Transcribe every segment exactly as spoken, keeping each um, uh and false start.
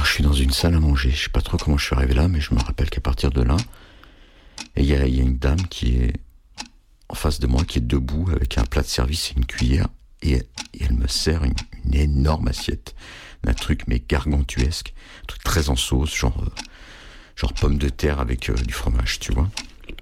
je suis dans une salle à manger. Je sais pas trop comment je suis arrivé là, mais je me rappelle qu'à partir de là, il y a, y a une dame qui est en face de moi, qui est debout avec un plat de service et une cuillère, et, et elle me sert une, une énorme assiette d'un truc mais gargantuesque, un truc très en sauce, genre euh, genre pomme de terre avec euh, du fromage, tu vois.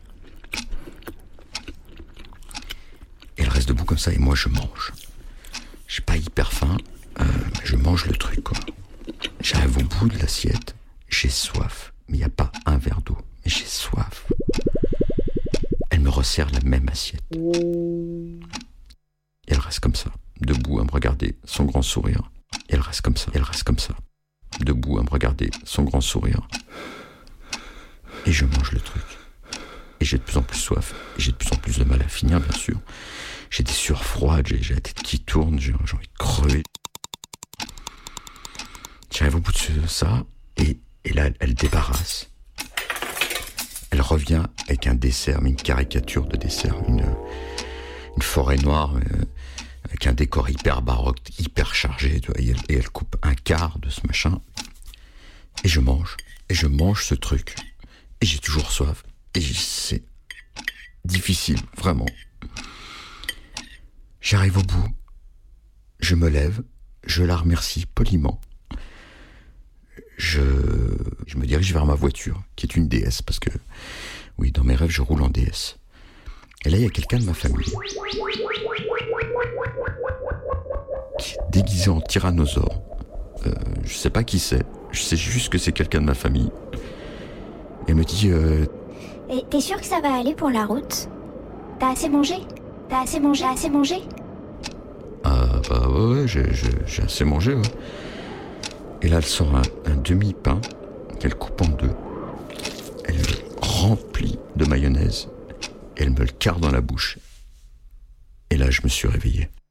Et elle reste debout comme ça, et moi je mange. J'ai pas hyper faim, euh, mais je mange le truc, quoi. J'arrive au bout de l'assiette, j'ai soif, mais il n'y a pas un verre d'eau, mais j'ai soif. Elle me resserre la même assiette. Et elle reste comme ça, debout à me regarder, son grand sourire. Et elle reste comme ça, elle reste comme ça, debout à me regarder, son grand sourire. Et je mange le truc. Et j'ai de plus en plus soif, et j'ai de plus en plus de mal à finir, bien sûr. J'ai des sueurs froides, j'ai, j'ai la tête qui tourne, j'ai, j'ai envie de crever. J'arrive au bout de ça, et, et là, elle débarrasse. Elle revient avec un dessert, mais une caricature de dessert, une, une forêt noire, euh, avec un décor hyper baroque, hyper chargé, tu vois, et elle, et elle coupe un quart de ce machin. Et je mange, et je mange ce truc. Et j'ai toujours soif, et c'est difficile, vraiment. J'arrive au bout, je me lève, je la remercie poliment. Je, je me dirige vers ma voiture, qui est une D S, parce que, oui, dans mes rêves, je roule en D S. Et là, il y a quelqu'un de ma famille qui est déguisé en tyrannosaure. Euh, je sais pas qui c'est, je sais juste que c'est quelqu'un de ma famille. Et elle me dit... Euh, Et t'es sûr que ça va aller pour la route? T'as assez mangé? T'as assez mangé? Assez mangé? Ah bah ouais, ouais j'ai, j'ai, j'ai assez mangé, ouais. Et là, elle sort un, un demi-pain qu'elle coupe en deux. Elle le remplit de mayonnaise. Et elle me le carre dans la bouche. Et là, je me suis réveillé.